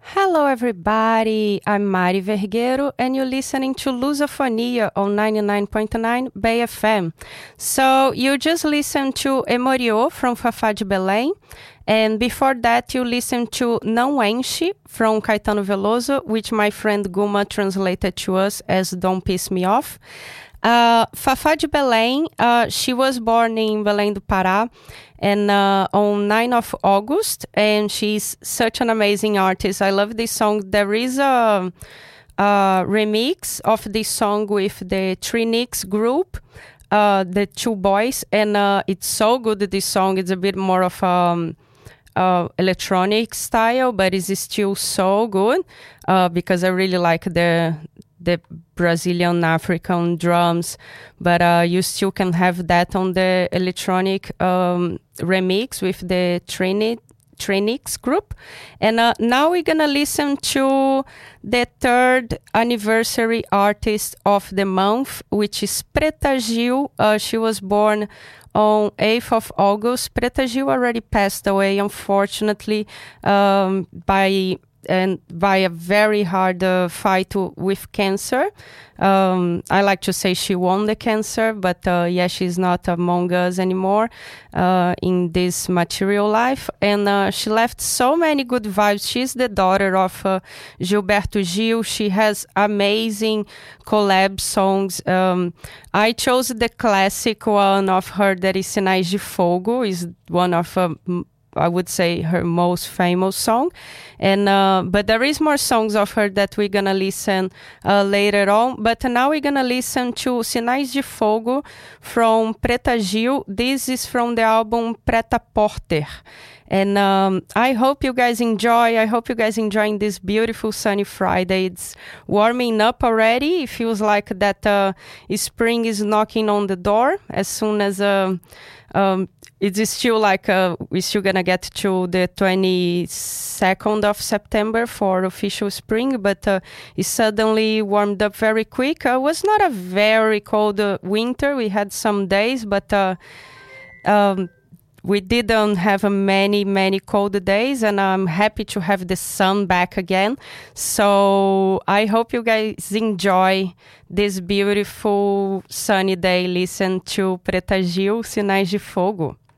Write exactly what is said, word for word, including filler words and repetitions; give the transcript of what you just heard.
Hello, everybody. I'm Mari Vergueiro, and you're listening to Lusofonia on ninety-nine point nine Bay F M. So, you just listened to Emoriô from Fafá de Belém, and before that, you listened to Não Enche from Caetano Veloso, which my friend Guma translated to us as Don't Piss Me Off. Uh, Fafá de Belém, uh, she was born in Belém do Pará and uh, on ninth of August, and she's such an amazing artist. I love this song. There is a, a remix of this song with the Trinix group, uh, the two boys, and uh, it's so good, this song. It's a bit more of um, uh, electronic style, but it's still so good uh, because I really like the the Brazilian African drums, but uh, you still can have that on the electronic um, remix with the Trini, Trinix group. And uh, now we're gonna listen to the third anniversary artist of the month, which is Preta Gil. Uh, she was born on eighth of August. Preta Gil already passed away, unfortunately, um, by and by a very hard uh, fight to, with cancer. Um, I like to say she won the cancer, but uh, yeah, she's not among us anymore uh, in this material life. And uh, she left so many good vibes. She's the daughter of uh, Gilberto Gil. She has amazing collab songs. Um, I chose the classic one of her, that is Sinais de Fogo, is one of uh, I would say her most famous song, and uh, but there is more songs of her that we're gonna listen uh, later on. But now we're gonna listen to Sinais de Fogo from Preta Gil. This is from the album Preta Porter. And um, I hope you guys enjoy. I hope you guys enjoying this beautiful sunny Friday. It's warming up already. It feels like that uh, spring is knocking on the door. As soon as uh, um, it's still like uh, we're still gonna get to the twenty-second of September for official spring, but uh, it suddenly warmed up very quick. It was not a very cold uh, winter. We had some days, but uh, um, we didn't have a many, many cold days, and I'm happy to have the sun back again. So I hope you guys enjoy this beautiful sunny day. Listen to Preta Gil, Sinais de Fogo.